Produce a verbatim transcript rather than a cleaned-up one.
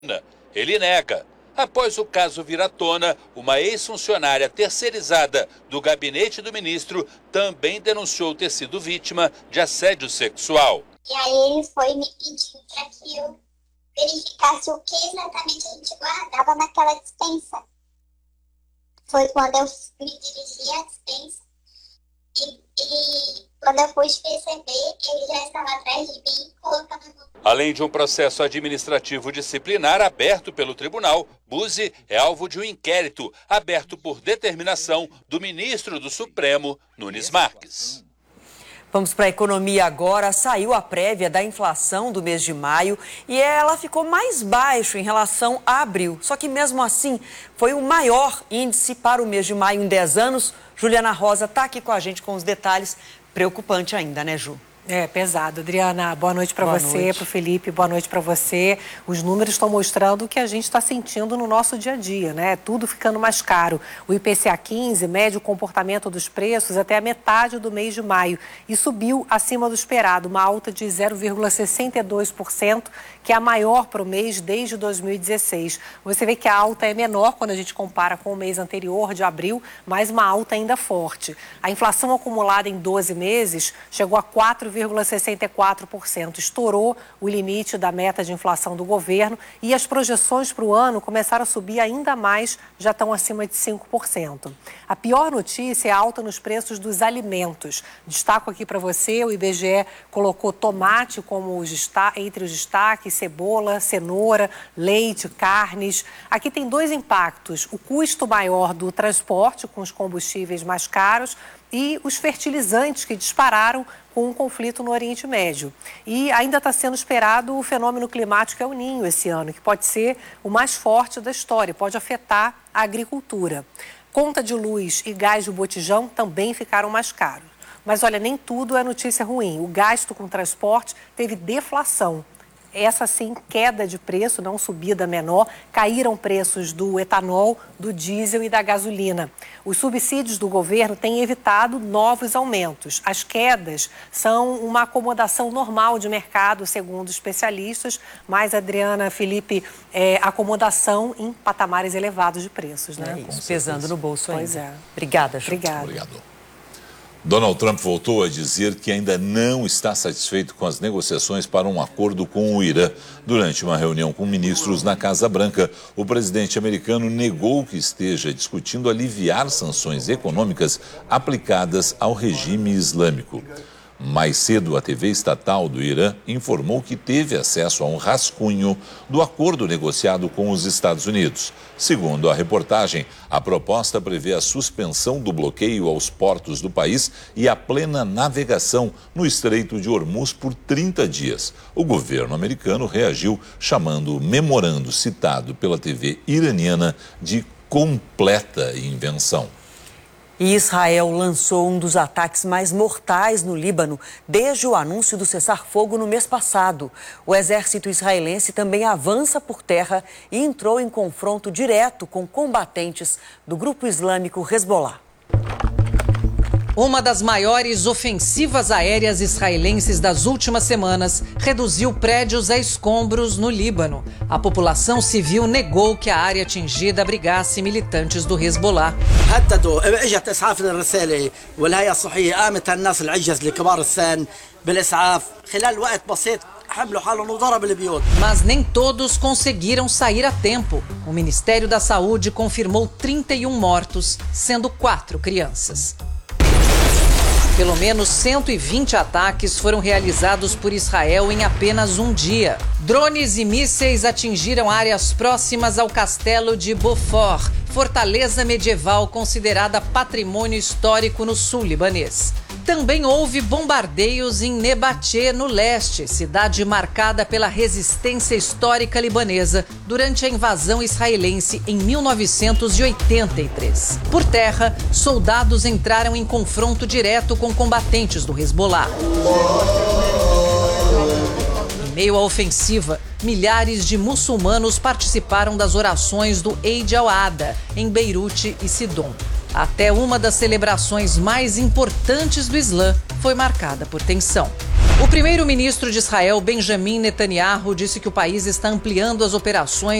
Ele nega. Após o caso vir à tona, uma ex-funcionária terceirizada do gabinete do ministro também denunciou ter sido vítima de assédio sexual. E aí ele foi me pedir para que eu verificasse o que exatamente a gente guardava naquela dispensa. Foi quando eu me dirigi à dispensa e, e quando eu pude perceber, ele já estava atrás de mim colocando a mão. Além de um processo administrativo disciplinar aberto pelo tribunal, Buzzi é alvo de um inquérito aberto por determinação do ministro do Supremo, Nunes Marques. Vamos para a economia agora. Saiu a prévia da inflação do mês de maio e ela ficou mais baixa em relação a abril. Só que mesmo assim foi o maior índice para o mês de maio em dez anos. Juliana Rosa está aqui com a gente com os detalhes. Preocupante ainda, né, Ju? É pesado, Adriana. Boa noite para você, para o Felipe, boa noite para você. Os números estão mostrando o que a gente está sentindo no nosso dia a dia, né? Tudo ficando mais caro. O I P C A quinze mede o comportamento dos preços até a metade do mês de maio e subiu acima do esperado, uma alta de zero vírgula sessenta e dois por cento, que é a maior para o mês desde dois mil e dezesseis. Você vê que a alta é menor quando a gente compara com o mês anterior, de abril, mas uma alta ainda forte. A inflação acumulada em doze meses chegou a quatro vírgula sessenta e quatro por cento, estourou o limite da meta de inflação do governo e as projeções para o ano começaram a subir ainda mais, já estão acima de cinco por cento. A pior notícia é a alta nos preços dos alimentos. Destaco aqui para você, o I B G E colocou tomate como os entre os destaques, cebola, cenoura, leite, carnes. Aqui tem dois impactos, o custo maior do transporte com os combustíveis mais caros e os fertilizantes que dispararam com um conflito no Oriente Médio. E ainda está sendo esperado o fenômeno climático El Niño esse ano, que pode ser o mais forte da história, pode afetar a agricultura. Conta de luz e gás de botijão também ficaram mais caros. Mas olha, nem tudo é notícia ruim. O gasto com transporte teve deflação. Essa sim, queda de preço, não subida menor, caíram preços do etanol, do diesel e da gasolina. Os subsídios do governo têm evitado novos aumentos. As quedas são uma acomodação normal de mercado, segundo especialistas, mas, Adriana, Felipe, é acomodação em patamares elevados de preços, né? É isso, pesando no bolso ainda. Pois é. Obrigada, Ju. Obrigada. Obrigado. Donald Trump voltou a dizer que ainda não está satisfeito com as negociações para um acordo com o Irã. Durante uma reunião com ministros na Casa Branca, o presidente americano negou que esteja discutindo aliviar sanções econômicas aplicadas ao regime islâmico. Mais cedo, a T V estatal do Irã informou que teve acesso a um rascunho do acordo negociado com os Estados Unidos. Segundo a reportagem, a proposta prevê a suspensão do bloqueio aos portos do país e a plena navegação no Estreito de Hormuz por trinta dias. O governo americano reagiu chamando o memorando citado pela T V iraniana de completa invenção. E Israel lançou um dos ataques mais mortais no Líbano desde o anúncio do cessar-fogo no mês passado. O exército israelense também avança por terra e entrou em confronto direto com combatentes do grupo islâmico Hezbollah. Uma das maiores ofensivas aéreas israelenses das últimas semanas reduziu prédios a escombros no Líbano. A população civil negou que a área atingida abrigasse militantes do Hezbollah. Mas nem todos conseguiram sair a tempo. O Ministério da Saúde confirmou trinta e um mortos, sendo quatro crianças. Pelo menos cento e vinte ataques foram realizados por Israel em apenas um dia. Drones e mísseis atingiram áreas próximas ao castelo de Beaufort, fortaleza medieval considerada patrimônio histórico no sul libanês. Também houve bombardeios em Nebatê, no leste, cidade marcada pela resistência histórica libanesa durante a invasão israelense em mil novecentos e oitenta e três. Por terra, soldados entraram em confronto direto com combatentes do Hezbollah. Em meio à ofensiva, milhares de muçulmanos participaram das orações do Eid al-Adha, em Beirute e Sidom. Até uma das celebrações mais importantes do Islã foi marcada por tensão. O primeiro-ministro de Israel, Benjamin Netanyahu, disse que o país está ampliando as operações